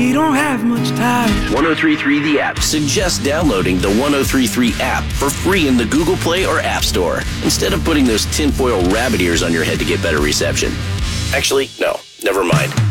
we don't have much time. 1033 The App suggests downloading the 1033 app for free in the Google Play or App Store, instead of putting those tinfoil rabbit ears on your head to get better reception. Actually, no, never mind.